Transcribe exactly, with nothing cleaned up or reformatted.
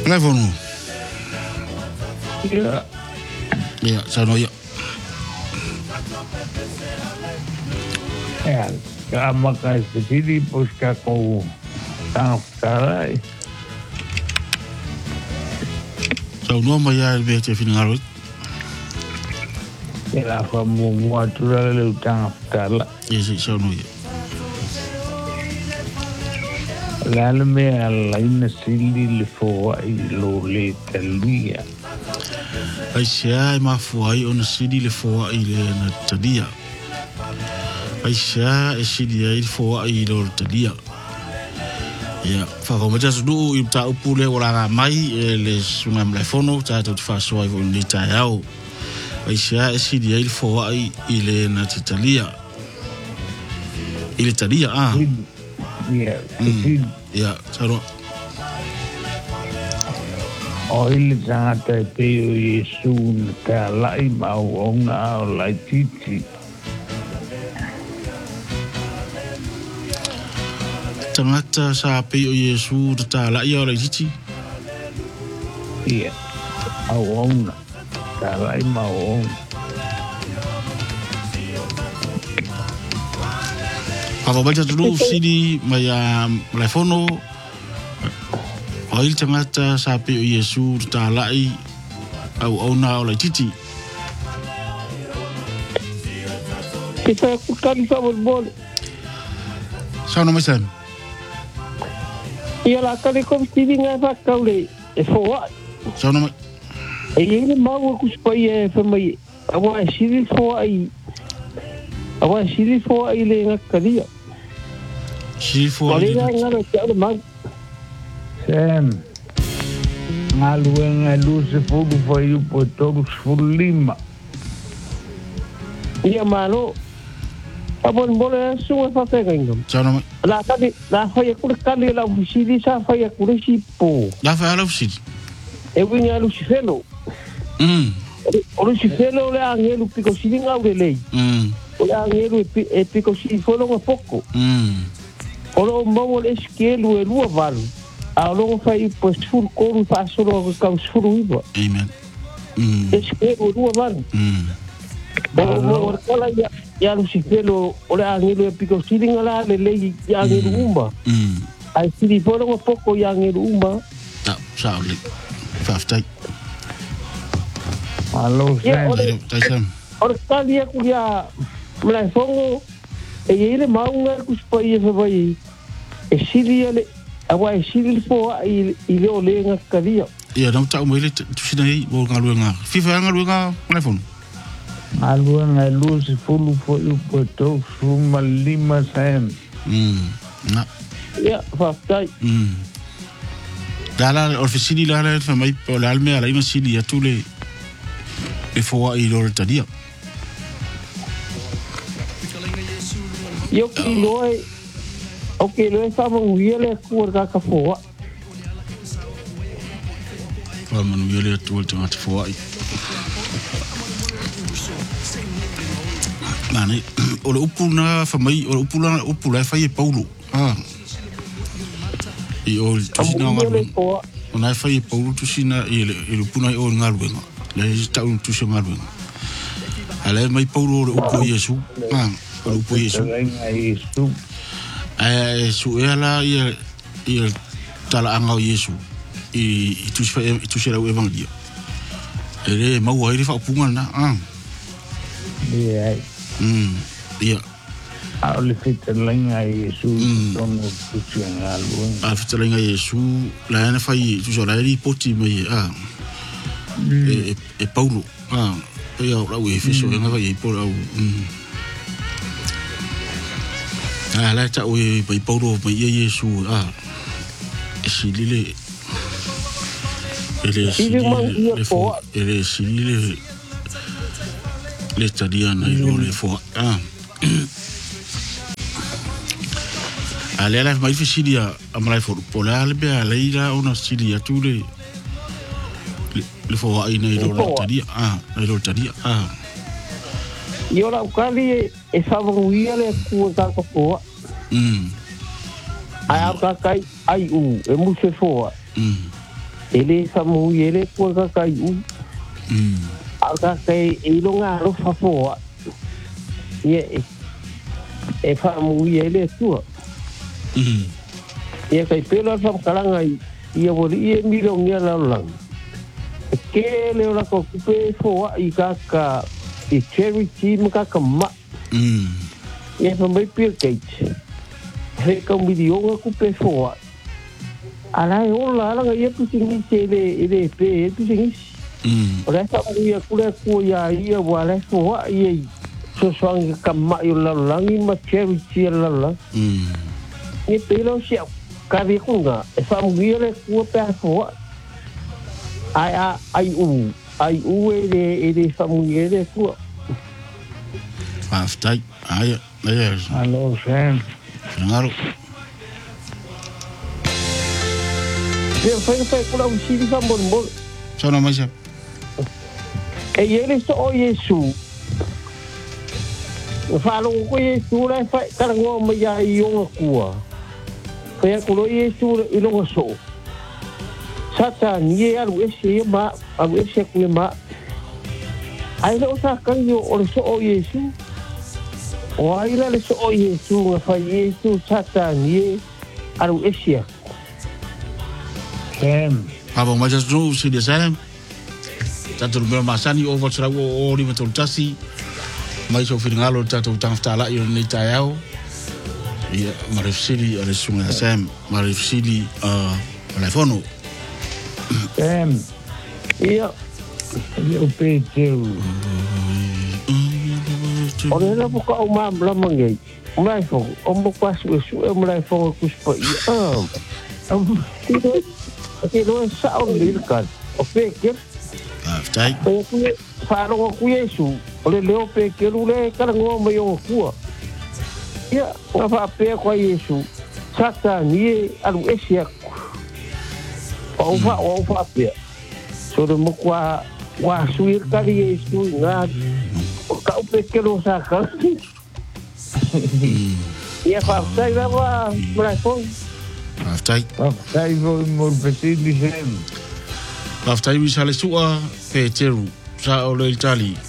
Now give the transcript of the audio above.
Telefono. Ja. Ja, sa no ya. Ja, kama ka sili puska ko tang tarai. Sa no ma ya be te finalo. Ya fa mo mo atura le tang tala. Yes, sa no ya. L'alme alla sili le fo ai lo le talia. Ai sia ma fu ai on sidi le fo ai le na tadia. Ai sia e sidi ai fo ai lo tadia. Ya, fa ko mata su i ta upule ora mai le sunga mla fono ta to fa so ai on le ta yao. Ai sia e sidi ai fo ai le na tadia. Ile tadia ah. Ya, mm. Ya, saro. Oil zata pe Yesu ta lai mau onga lai titi. Tangata sa pe o Yesu ta lai o lai titi. Iya. Au onga. Ta lai mau onga. Ako baca dulu sini maya telefono. Oil tangata sapi o Yesu ta lai au ona o lai titi. Kita kukan sama bol. Sao mai sam? Ia la kali kom sini nga fa kaule. E fo. Sao mai? E ele mau ku spai e fa mai. Awa sini fo ai. Awa sini fo ai le nga kalia. Sini fo ai. Kali nga nga ta ma. Sam. Ngalu ngalu se fulu foi o potoro fulima. Ia malo. Abon boleh semua pakai kengam. Sao mai? La kali la foi ku kali la sini sa foi ku si po. La fa ala sini. E winga lu si felo. Mm. O si felo le angelu piko sini nga le lei. Mm. O le angelu e piko si folo nga pouco. Mm. O lo mo le skielu e lua valu. A lo fai po sul koru fa solo ka sulu ibo. Amen. Mm. E skielu lua valu. Mm. O mo kala ya ya lu si felo o le angelu e piko sini nga la le lei ya angelu umba. Mm. Ai sini folo nga pouco ya angelu umba. Ta sao le. Faftai. Alo Sam. Tai sam. Ora kali aku ya mla fongo e ele maunga ku spai e vai e sili ele awa e sili fo i ile o le nga kalia. Ia não tá o ele tu sina aí o ngalu nga. Fifa ngalu nga telefone. Ngalu ngalu se fulu foi o potoro fuma lima Sam. Mm. Na. Ya faftai. Mm. Dala officini la la fa mai po l'alme ala ina sili ya tule e fo ai lo tadia. Yo ki loe o ke loe fa mo wiele ku ka ka fo. Fa manu yele tu tu at fo ai. Mane o le upuna fa mai o le upula upula fa i Paulo. Ah. I o tu sina ngalu. Ona fa i Paulo tu sina i le upuna i o ngalu nga. Le ta un tu sina ngalu. Ale mai Paulo o upu Yesu. Ah. O upu Yesu. Yesu. Eh su ela ia ia tala anga Yesu. I tu fa tu sera o evangelio. Ele mau ai fa punga na. Ah. Iya. Mm. Ia. Ao le fita lenga Yesu tono tusi ngalu. A fita lenga Yesu la ana fai tu so la ri poti mai ah. E e Paulo. Ah. E au la we fiso nga vai por au. Ah la ta o e Paulo mai Yesu ah. E si lile ele si le fo ele si le le tadia na lo le fo ah. Ale ala mai fisilia amrai for polale be ala ira ona silia tule le fo ai nei lo tadia ah nei lo tadia ah Yo la kali e fa mo wiele ku ka ka fo. mm Ai ka kai ai u e mu se fo. mm ele famu ele ko ka kai u Mm. aka kai ilonga ro fa fo ye e famu ele tu Mm. ye kai pelo fam kalanga ia wori ia milong ia lalang ke le ora ko pe fo i ka ka i cherry team ka ka ma Mm. ye fa mai pir kai he ka mi di onga ku pe fo ala e ola ala ia tu singi ele ele pe tu singi Mm. ora sa mu ia ku le ku ia ia wala fo ia so so ka ma yo lalang i ma cherry team lalang Mm. ye pelo sia kari kunga e fa mu ia le ku pe fo ai ai ai u ai u ele ele fa mu ia le ku Aftai. Ai, ai. Hello, Sam. Ngaro. ye fa fa ku la u si di fa bon bon Sona mai sa. e ele so o Yesu fa lo ko Yesu le fa ka ngo ma ya i o ku fa ku lo Yesu i lo so satan ye alu ese ma alu ese ku ma ai lo sa kan yo o so o Yesu o ai la le so o Yesu fa Yesu satan ye alu ese Sam. Aba mai sa tru si de Sam. Tatu me masani over tra o o ni metul tasi. Mai so fi ngalo tatu tangsta la yo ni tayao. Ia marifsili ale sunga Sam, marifsili uh telefono. Sam. ia Yo pe teu. o le la buka o ma la mangai mai fo o mo kwa su su e mo lai fo ku spa ia am ti do sa o le ka o pe ke Aftai. pe ku fa ro ku Yesu o le leo pe ke lu le ka ngo mo yo ku ia o fa pe ko Yesu sata ni alu esia o fa o fa pe so de mo kwa wa suir ka Yesu nga ka o pe ke lo sa ka ia fa sai la wa mai fo Aftai. Sai vo mor pesili Sam. Aftai wi sale sua pe teru. Sa o le Itali.